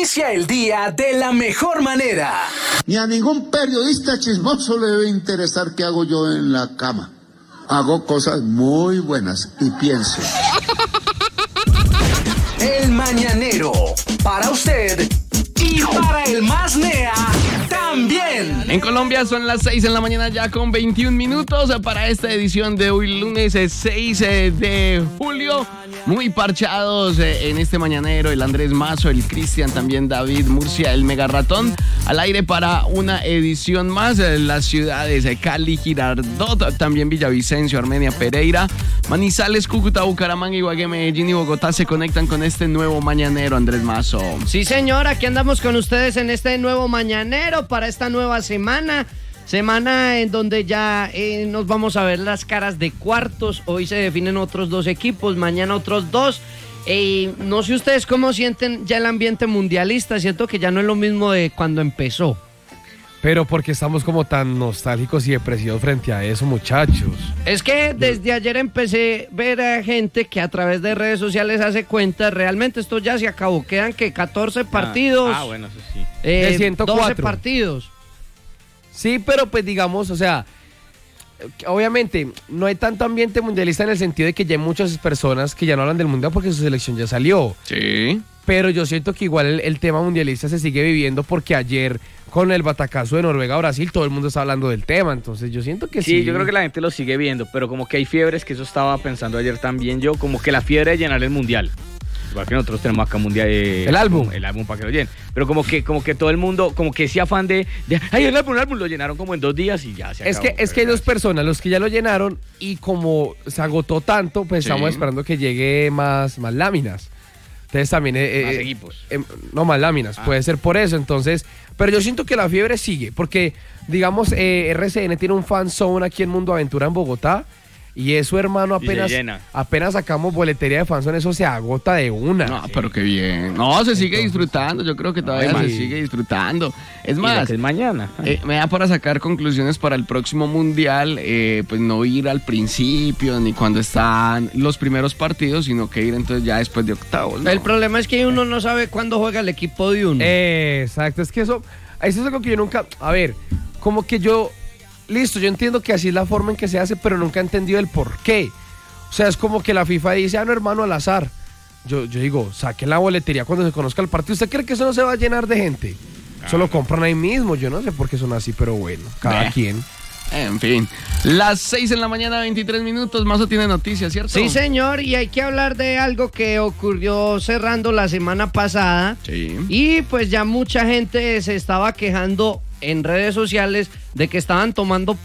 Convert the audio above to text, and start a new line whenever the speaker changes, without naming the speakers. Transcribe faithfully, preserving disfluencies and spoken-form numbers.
Inicia el día de la mejor manera.
Ni a ningún periodista chismoso le debe interesar qué hago yo en la cama. Hago cosas muy buenas y pienso.
El Mañanero, para usted y para el más nea también.
En Colombia son las seis en la mañana ya con veintiún minutos para esta edición de hoy lunes seis de julio. Muy parchados en este mañanero, el Andrés Mazo, el Cristian, también David Murcia, el Mega Ratón, al aire para una edición más. Las ciudades de Cali, Girardot, también Villavicencio, Armenia, Pereira, Manizales, Cúcuta, Bucaramanga, Ibagué, Medellín y Bogotá se conectan con este nuevo mañanero, Andrés Mazo.
Sí, señor, aquí andamos con ustedes en este nuevo mañanero para esta nueva semana. Semana en donde ya eh, nos vamos a ver las caras de cuartos. Hoy se definen otros dos equipos, mañana otros dos. Eh, no sé ustedes cómo sienten ya el ambiente mundialista. Siento que ya no es lo mismo de cuando empezó.
Pero porque estamos como tan nostálgicos y depresivos frente a eso, muchachos.
Es que desde ayer empecé a ver a gente que a través de redes sociales hace cuentas. Realmente esto ya se acabó. Quedan que catorce partidos.
Ah, ah bueno, eso sí.
Eh,
de ciento cuatro.
doce partidos.
Sí, pero pues digamos, o sea, obviamente no hay tanto ambiente mundialista en el sentido de que ya hay muchas personas que ya no hablan del mundial porque su selección ya salió.
Sí.
Pero yo siento que igual el, el tema mundialista se sigue viviendo porque ayer con el batacazo de Noruega a Brasil todo el mundo está hablando del tema, entonces yo siento que sí.
Sí, yo creo que la gente lo sigue viendo, pero como que hay fiebres, que eso estaba pensando ayer también yo, como que la fiebre de llenar el mundial. Igual que nosotros tenemos acá mundial eh,
el álbum
el álbum para que lo llenen, pero como que como que todo el mundo como que ese afán de, de ay el álbum el álbum lo llenaron como en dos días y ya se
es
acabó.
que es que hay dos personas, los que ya lo llenaron y como se agotó tanto pues sí. Estamos esperando que llegue más más láminas, entonces también eh,
más
eh,
equipos
eh, no más láminas ah. Puede ser por eso, entonces pero yo siento que la fiebre sigue porque digamos eh, R C N tiene un fan zone aquí en Mundo Aventura en Bogotá. Y eso, hermano, apenas apenas sacamos boletería de fanzone, eso se agota de una.
No, pero qué bien. No, se sigue disfrutando, yo creo que todavía Ay, se sigue disfrutando. Es más,
es mañana.
Eh, me da para sacar conclusiones para el próximo mundial, eh, pues no ir al principio ni cuando están los primeros partidos, sino que ir entonces ya después de octavos, ¿no?
El problema es que uno no sabe cuándo juega el equipo de uno.
Eh, exacto, es que eso, eso es algo que yo nunca, a ver, como que yo... Listo, yo entiendo que así es la forma en que se hace, pero nunca he entendido el por qué. O sea, es como que la FIFA dice, ah, no, hermano, al azar. Yo, yo digo, saquen la boletería cuando se conozca el partido. ¿Usted cree que eso no se va a llenar de gente? Claro. Solo compran ahí mismo. Yo no sé por qué son así, pero bueno, cada Bleh. quien.
En fin, las seis en la mañana, veintitrés minutos. Mazo tiene noticias, ¿cierto?
Sí, señor, y hay que hablar de algo que ocurrió cerrando la semana pasada.
Sí.
Y pues ya mucha gente se estaba quejando en redes sociales de que estaban tomando